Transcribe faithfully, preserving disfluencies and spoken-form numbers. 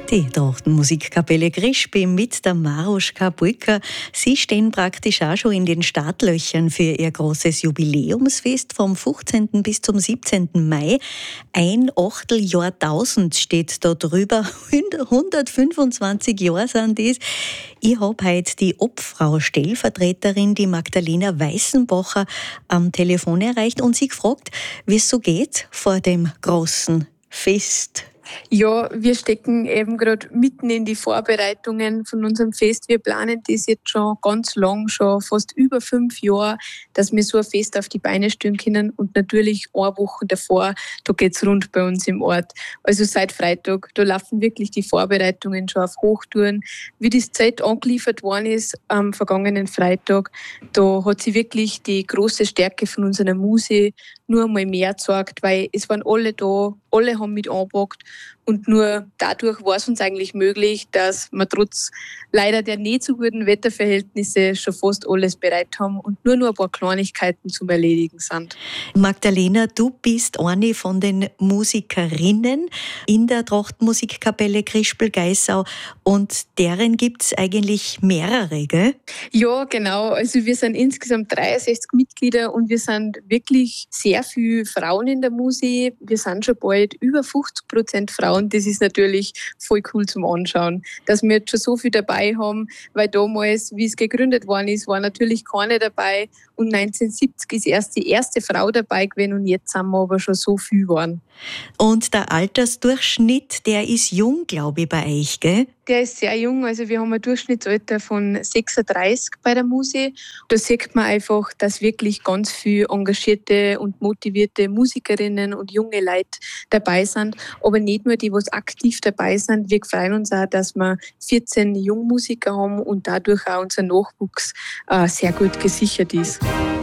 Die Trachtenmusikkapelle Grispel mit der Maruschka Bulka. Sie stehen praktisch auch schon in den Startlöchern für ihr großes Jubiläumsfest vom fünfzehnten bis zum siebzehnten Mai. Ein Achteljahrtausend steht da drüber. hundertfünfundzwanzig Jahre sind das. Ich habe heute die Obfrau-Stellvertreterin, die Magdalena Weißenbacher, am Telefon erreicht und sie gefragt, wie es so geht vor dem großen Fest. Ja, wir stecken eben gerade mitten in die Vorbereitungen von unserem Fest. Wir planen das jetzt schon ganz lang, schon fast über fünf Jahre, dass wir so ein Fest auf die Beine stellen können. Und natürlich eine Woche davor, da geht's rund bei uns im Ort. Also seit Freitag, da laufen wirklich die Vorbereitungen schon auf Hochtouren. Wie das Zelt angeliefert worden ist am vergangenen Freitag, da hat sie wirklich die große Stärke von unserer Muse nur einmal mehr gezeigt, weil es waren alle da, alle haben mit angepackt. Und nur dadurch war es uns eigentlich möglich, dass wir trotz leider der nicht so guten Wetterverhältnisse schon fast alles bereit haben und nur noch ein paar Kleinigkeiten zum Erledigen sind. Magdalena, du bist eine von den Musikerinnen in der Trachtenmusikkapelle Grispel-Geissau und deren gibt es eigentlich mehrere, gell? Ja, genau. Also wir sind insgesamt dreiundsechzig Mitglieder und wir sind wirklich sehr viele Frauen in der Musik. Wir sind schon bald über fünfzig Prozent Frauen. Das ist natürlich voll cool zum Anschauen, dass wir jetzt schon so viel dabei haben, weil damals, wie es gegründet worden ist, war natürlich keine dabei und neunzehnhundertsiebzig ist erst die erste Frau dabei gewesen und jetzt sind wir aber schon so viel geworden. Und der Altersdurchschnitt, der ist jung, glaube ich, bei euch, gell? Der ist sehr jung, also wir haben ein Durchschnittsalter von sechsunddreißig bei der Muse. Da sieht man einfach, dass wirklich ganz viele engagierte und motivierte Musikerinnen und junge Leute dabei sind. Aber nicht nur die, die aktiv dabei sind. Wir freuen uns auch, dass wir vierzehn Jungmusiker haben und dadurch auch unser Nachwuchs äh, sehr gut gesichert ist.